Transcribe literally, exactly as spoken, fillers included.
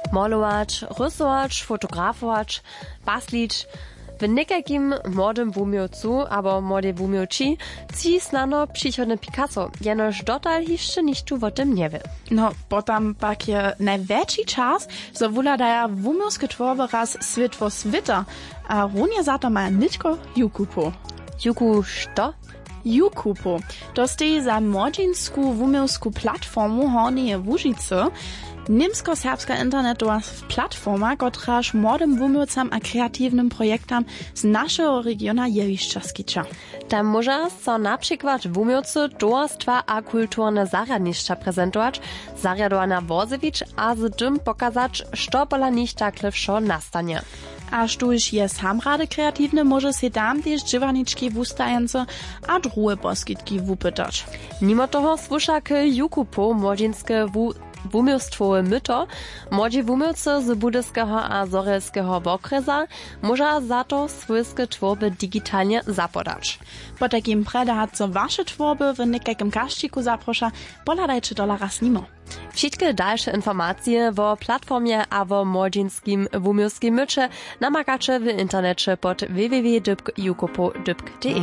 malować, rysować, fotografować, baslić. W nekakim młodym wumiowcu albo młodej wumiowci ci znano przychodny Picasso, jenoż dotal jeszcze nikt o tym nie wie. No, potem pak je największy czas, że wuladaja wumiowskie tworby raz światło swita, a runie za to ma nitko Jukupo. Juku, co? Jukupo. To stoi za młodzinsku wumiowsku platformu Hornieje Łużyce, niemsko-serbska internetowa platforma, kotraż młodym wumiowcom a kreatywnym projektom z naszego regiona jewišća skiča. Tam może so na przykład wumiowcy towarstwa a kulturne zaradniszcza prezentować, zariadowana wozewicz, a z tym pokazać, co pola nich takle wszo nastanie. A sztuż je sam rady kreatywny, może się tam też dziewaniczki wustajence a drugie poskitki wupytać. Mimo toho słysza k Jukupo młodzinskie wu wumiowstwowe myto, młodzi wumiowcy z budyskiego a zorelskiego okresa może za to swojskie tworby digitalnie zapodać. Po takim predać, co wasze tworby w nekakim kaściku zaprosza, poladajcie dolara z nimo. Wszystkie dalsze informacje o platformie a o młodzinskim wumiowskim mycie namakacie w internecie pod w w w kropka jukupo kropka d e.